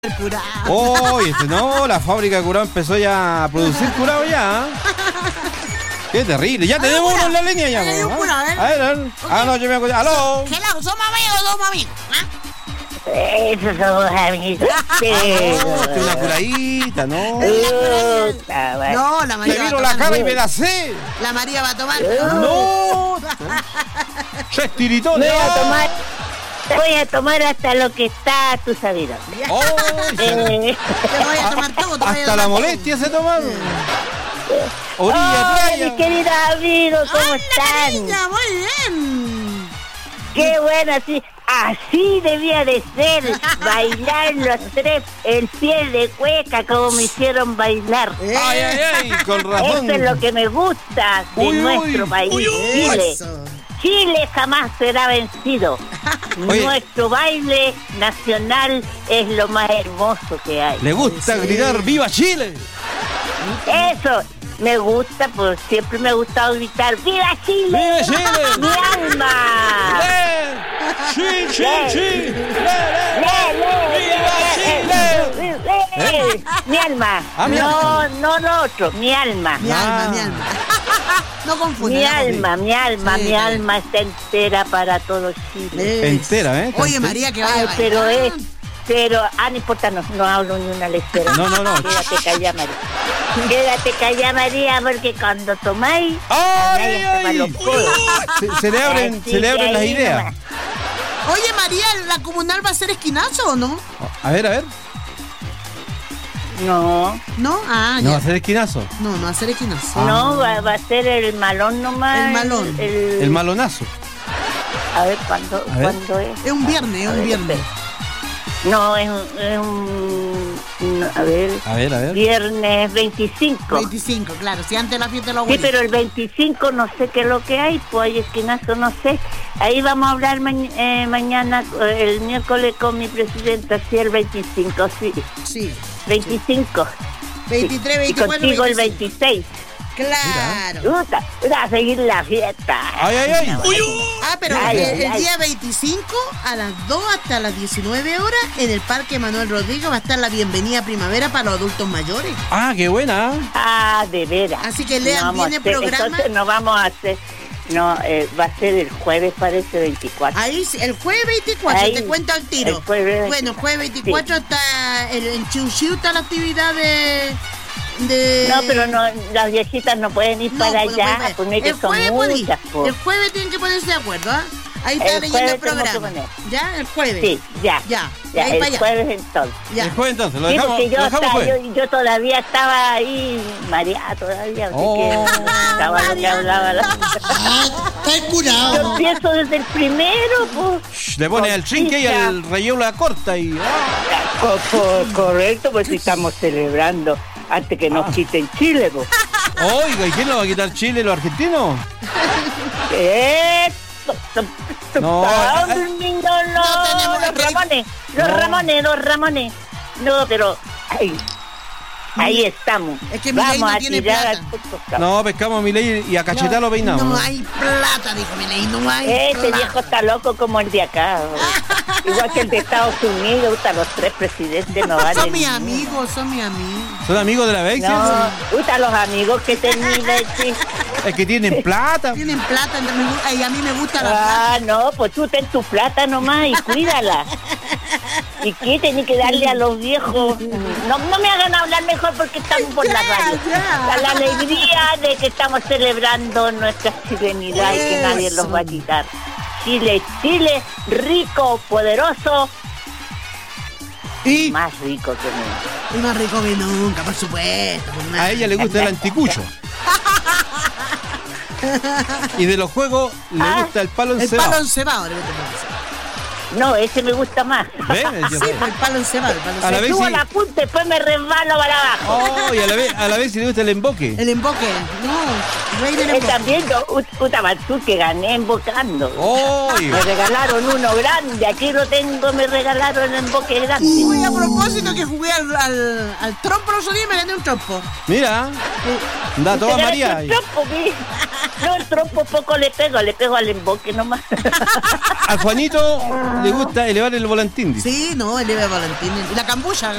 Curado. Oh, no, la fábrica de curado empezó ya a producir curado ya. Qué terrible. Ya tenemos uno en la línea ya. Hay un curado, A ver. Okay. No, yo me acuerdo. ¡Aló! Hello, ¿somos amigos? Esos somos amigos. Una curadita, ¿no? No, la María. Me vino la cama y me la sé. La María va a tomar. No. Ya estiritó. Voy a tomar hasta lo que está tu sabido. Oh, te voy a tomar todo. Hasta la molestia se toma. Orilla playa. Mis queridos amigos, ¿cómo están? Cariña, muy bien. Qué bueno, así debía de ser. Bailar los tres, el pie de cueca, como me hicieron bailar. Ay, con razón. Eso es lo que me gusta de nuestro país, Chile. Chile jamás será vencido. Oye. Nuestro baile nacional es lo más hermoso que hay. Le gusta gritar ¡Viva Chile! Eso, me gusta, pues siempre me ha gustado gritar ¡Viva Chile! ¡Viva Chile! ¡Mi alma! ¡Sí! ¡Viva Chile! Mi alma. No lo otro, mi alma. Mi alma. No confunda. Mi alma está entera para todo Chile. Entera, ¿eh? Oye, María, que vaya. Pero, no importa, no hablo ni una lecera. No. Quédate callada, María. Quédate callada, María, porque cuando tomáis, se le abren las ideas. Nomás. Oye, María, ¿la comunal va a ser esquinazo o no? A ver. No. ¿No? Ah, ya. ¿No va a ser esquinazo? No va a ser esquinazo. No, va a ser el malón nomás. El malón. El malonazo. A ver, ¿cuándo es? Es un viernes, No, es un... A ver. Viernes 25. 25, claro. Si antes la fiesta de los Sí, abuelos. pero el 25 no sé qué es lo que hay, pues hay esquinazo, no sé. Ahí vamos a hablar mañana, el miércoles con mi presidenta, sí, el 25, sí. Sí. 25. 23, 24, y contigo 25. el 26. Claro. A seguir la fiesta. Ay. Pero el día 25 a las 2 hasta las 19 horas en el Parque Manuel Rodríguez va a estar la bienvenida primavera para los adultos mayores. Ah, qué buena. De veras. Así que lean bien el programa. Entonces no vamos a hacer... No, va a ser el jueves, parece 24. Ahí, el jueves 24, ahí, te cuento al tiro. Bueno, jueves 24 sí. Está en Chiu está la actividad de... No, pero no, las viejitas no pueden ir para allá, porque que son muchas. El jueves tienen que ponerse de acuerdo, ¿ah? Ahí está leyendo el programa. ¿Ya? El jueves. Sí, ya. Ahí el jueves entonces. Ya. El jueves entonces, lo sí, dejamos, yo todavía estaba ahí, mareada todavía, así que estaba lo que hablaba la... Está curado. Yo empiezo desde el primero, pues. Le pone al trinque y al relleno la corta y... Correcto, pues si estamos celebrando antes que nos quiten Chile, pues. Oiga, ¿y quién nos va a quitar Chile, los argentinos? No, los Ramones. No, pero ahí estamos. Es que Milei no tiene plata. No, pescamos a Milei y a cachetar lo peinamos. No hay plata, dijo Milei, no hay Ese plata. viejo está loco como el de acá. Igual que el de Estados Unidos, los tres presidentes no valen. Son mis amigos. ¿Son amigos de la Bexia? No, los amigos que tenés, Bexi. Es que tienen plata. Tienen plata, y a mí me gusta la plata. No, pues tú ten tu plata nomás y cuídala. ¿Y qué tenés que darle a los viejos? No me hagan hablar mejor porque estamos por la radio. La alegría de que estamos celebrando nuestra chilenidad y que nadie los va a quitar. Chile, rico, poderoso y más rico que nunca. Y más rico que nunca, por supuesto. A ella le gusta el anticucho. Y de los juegos le gusta el palo encebado. El palo encebado, No, ese me gusta más. ¿Ves? Sí, el palo encebado. A la vez subo la punta y después me resbalo para abajo. Oh, y a la vez si le gusta el emboque. El emboque, no, rey del emboque. También tú que gané embocando. Oh, me regalaron uno grande, aquí lo tengo, me regalaron el emboque grande. Uy, a propósito que jugué al trompo el otro día y me gané un trompo. Mira, da toda María. No, el trompo poco le pego al emboque nomás. A Juanito le gusta elevar el volantín, dice. Sí, no, eleva el volantín. La cambucha.